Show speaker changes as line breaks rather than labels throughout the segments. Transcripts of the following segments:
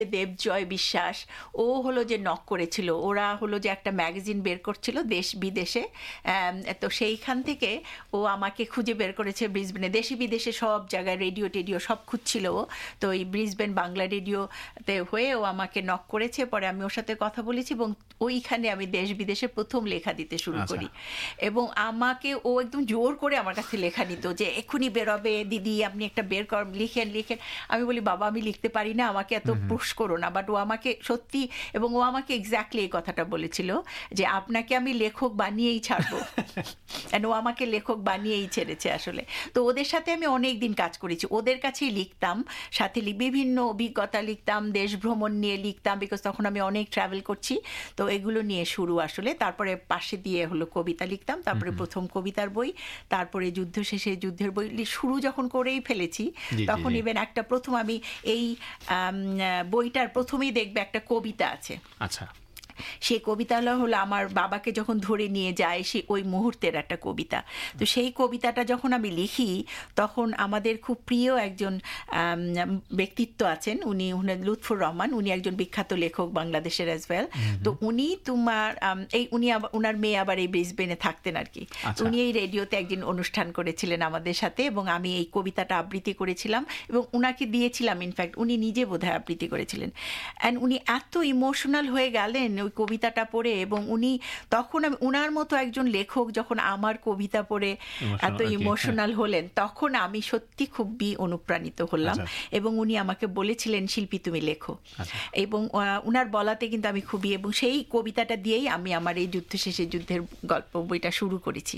দেবজয় বিশ্বাস, ও হলো যে নক করেছিল। ওরা হলো যে একটা ম্যাগাজিন বের করছিল দেশ বিদেশে। তো সেইখান থেকে ও আমাকে খুঁজে বের করেছে ব্রিসবেনে, দেশে বিদেশে সব জায়গায় রেডিও টেডিও সব খুঁজছিল ও। তো এই ব্রিসবেন বাংলা রেডিওতে হয়ে ও আমাকে নক করেছে, পরে আমি ওর সাথে কথা বলেছি এবং ওইখানে আমি দেশ বিদেশে প্রথম লেখা দিতে শুরু করি। এবং আমাকে ও একদম জোর করে আমার কাছে লেখা নিত যে এক্ষুনি বেরোবে দিদি, আপনি একটা বের কর, লিখেন লিখেন। আমি বলি বাবা আমি লিখতে পারি না, আমাকে এত পুশ করো না। বাট ও আমাকে সত্যি, এবং ও আমাকে এক্স্যাক্টলি এই কথাটা বলেছিল যে আপনাকে আমি লেখক বানিয়েই ছাড়বো। ও আমাকে লেখক বানিয়েই ছেড়েছে আসলে। তো ওদের সাথে আমি অনেক দিন কাজ করেছি, ওদের কাছেই লিখতাম, সাথে বিভিন্ন অভিজ্ঞতা লিখতাম, দেশ ভ্রমণ নিয়ে লিখতাম, বিকজ তখন আমি অনেক ট্রাভেল করছি। তো এগুলো নিয়ে শুরু আসলে। তারপরে পাশে দিয়ে হলো কবিতা লিখতাম, তারপরে প্রথম কবিতার বই, তারপরে যুদ্ধ শেষে যুদ্ধের বই শুরু যখন করেই ফেলেছি তখন ইভেন একটা প্রথম আমি এই বইটার প্রথমেই দেখবে একটা কবিতা আছে।
আচ্ছা,
সেই কবিতাটা হলো আমার বাবাকে যখন ধরে নিয়ে যায় সে ওই মুহূর্তের একটা কবিতা। তো সেই কবিতাটা যখন আমি লিখি তখন আমাদের খুব প্রিয় একজন ব্যক্তিত্ব আছেন, উনি লুৎফর রহমান, উনি একজন বিখ্যাত লেখক বাংলাদেশের অ্যাজ ওয়েল। তো উনি তোমার উনি উনার মেয়ে আবার এই ব্রিসবেনে থাকতেন আর কি। উনি এই রেডিওতে একদিন অনুষ্ঠান করেছিলেন আমাদের সাথে এবং আমি এই কবিতাটা আবৃত্তি করেছিলাম এবং উনাকে দিয়েছিলাম। ইনফ্যাক্ট উনি নিজে বোধহয় আবৃত্তি করেছিলেন। অ্যান্ড উনি এত ইমোশনাল হয়ে গেলেন ওই কবিতাটা পড়ে, এবং উনি তখন উনার মতো একজন লেখক যখন আমার কবিতা পড়ে এত ইমোশনাল হলেন, তখন আমি সত্যি খুবই অনুপ্রাণিত হলাম। এবং উনি আমাকে বলেছিলেন শিল্পী তুমি লেখো, এবং উনার বলাতে কিন্তু আমি খুবই, এবং সেই কবিতাটা দিয়েই আমি আমার এই যুদ্ধ শেষে যুদ্ধের গল্প বইটা শুরু করেছি।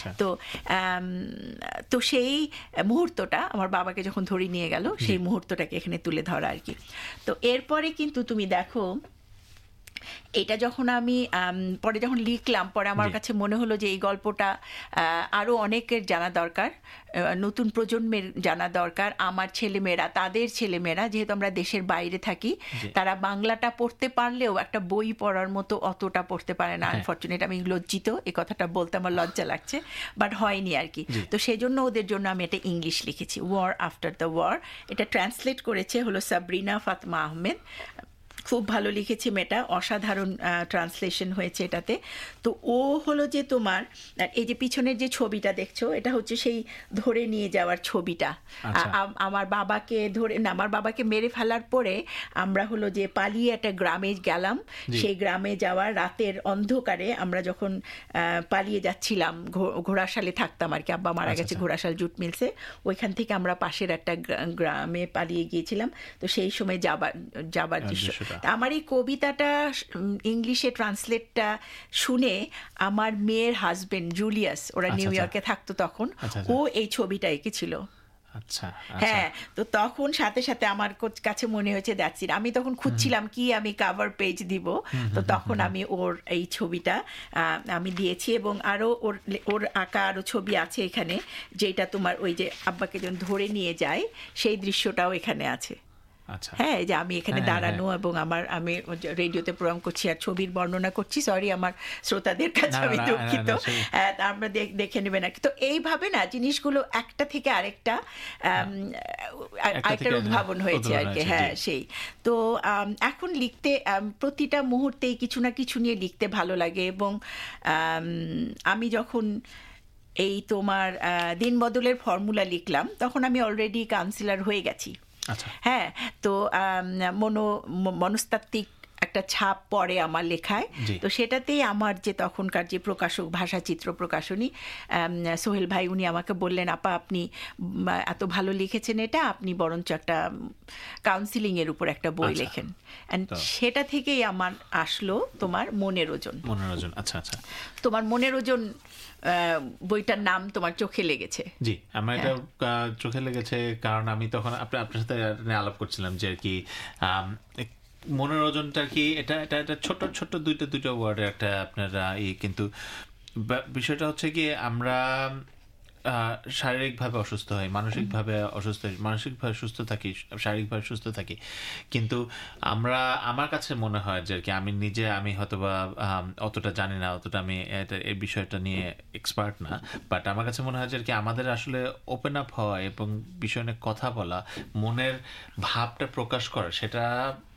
তো সেই মুহূর্তটা আমার বাবাকে যখন ধরে নিয়ে গেল সেই মুহূর্তটাকে এখানে তুলে ধরা আর কি। তো এরপরে কিন্তু তুমি দেখো এটা যখন আমি পরে যখন লিখলাম, পরে আমার কাছে মনে হলো যে এই গল্পটা আরও অনেকের জানা দরকার, নতুন প্রজন্মের জানা দরকার। আমার ছেলেমেয়েরা, তাদের ছেলেমেয়েরা, যেহেতু আমরা দেশের বাইরে থাকি, তারা বাংলাটা পড়তে পারলেও একটা বই পড়ার মতো অতটা পড়তে পারে না। আনফর্চুনেট, আমি লজ্জিত, এই কথাটা বলতে আমার লজ্জা লাগছে, বাট হয়নি আর কি। তো সেই জন্য ওদের জন্য আমি এটা ইংলিশ লিখেছি, ওয়ার আফটার দ্য ওয়ার। এটা ট্রান্সলেট করেছে হলো সাবরিনা ফাতমা আহমেদ। খুব ভালো লিখেছি মেয়েটা, অসাধারণ ট্রান্সলেশন হয়েছে এটাতে। তো ও হলো যে তোমার এই যে পিছনের যে ছবিটা দেখছো, এটা হচ্ছে সেই ধরে নিয়ে যাওয়ার ছবিটা। আমার বাবাকে ধরে না, আমার বাবাকে মেরে ফেলার পরে আমরা হলো যে পালিয়ে একটা গ্রামে গেলাম। সেই গ্রামে যাওয়ার রাতের অন্ধকারে আমরা যখন পালিয়ে যাচ্ছিলাম, ঘোড়াশালে থাকতাম আর কি, আব্বা মারা গেছে ঘোড়াশাল জুট মিলসে, ওইখান থেকে আমরা পাশের একটা গ্রামে পালিয়ে গিয়েছিলাম। তো সেই সময় যাবার দৃশ্য। আমার এই কবিতাটা ইংলিশে ট্রান্সলেটটা শুনে আমার মেয়ের হাজবেন্ড জুলিয়াস, ওরা নিউ ইয়র্কে থাকতো তখন, ও এই ছবিটা এঁকেছিল। হ্যাঁ, তো তখন সাথে সাথে আমার কাছে মনে হয়েছে দ্যাটস ইট। আমি তখন খুঁজছিলাম কি আমি কভার পেজ দিব, তো তখন আমি ওর এই ছবিটা আমি দিয়েছি। এবং আরো ওর আঁকা আরো ছবি আছে এখানে, যেটা তোমার ওই যে আব্বাকে যখন ধরে নিয়ে যায় সেই দৃশ্যটাও এখানে আছে। হ্যাঁ, যে আমি এখানে দাঁড়ানো এবং আমি রেডিওতে প্রোগ্রাম করছি আর ছবির বর্ণনা করছি। সরি আমার শ্রোতাদের কাছে, আমি দুঃখিত, আমরা দেখে নেবেন আর কি। তো এইভাবে না জিনিসগুলো একটা থেকে আরেকটা উদ্ভাবন হয়েছে আর কি। হ্যাঁ, সেই তো এখন লিখতে প্রতিটা মুহূর্তেই কিছু না কিছু নিয়ে লিখতে ভালো লাগে। এবং আমি যখন এই তোমার দিন বদলের ফর্মুলা লিখলাম, তখন আমি অলরেডি কাউন্সিলর হয়ে গেছি। হ্যাঁ, তো মনস্তাত্ত্বিক একটা ছাপ পড়ে আমার লেখায়। তো সেটাতেই আমার যে তখনকার যে প্রকাশক, ভাষাচিত্র প্রকাশনী সোহেল ভাই, উনি আমাকে বললেন আপা আপনি এত ভালো লিখেছেন, এটা আপনি বরঞ্চ একটা কাউন্সিলিং এর উপর একটা বই লেখেন। সেটা থেকেই আমার আসলো তোমার মনের ওজন।
আচ্ছা আচ্ছা,
তোমার মনের ওজন বইটার নাম তোমার চোখে লেগেছে?
জি, আমার এটা চোখে লেগেছে কারণ আমি তখন আপনার সাথে আলাপ করছিলাম যে আর কি মনের ওজনটা আর কি এটা ছোট ছোট দুইটা ওয়ার্ডের একটা আপনার কিন্তু বিষয়টা হচ্ছে কি আমরা শারীরিকভাবে অসুস্থ হয়, মানসিকভাবে অসুস্থ হয়, মানসিকভাবে সুস্থ থাকি, শারীরিকভাবে সুস্থ থাকি, কিন্তু আমার কাছে মনে হয় যে আর কি আমি হয়তোবা অতটা জানি না, অতটা আমি এই বিষয়টা নিয়ে এক্সপার্ট না, বাট আমার কাছে মনে হয় যে আর কি আমাদের আসলে ওপেন আপ হওয়া এবং বিষয় নিয়ে কথা বলা, মনের ভাবটা প্রকাশ করা, সেটা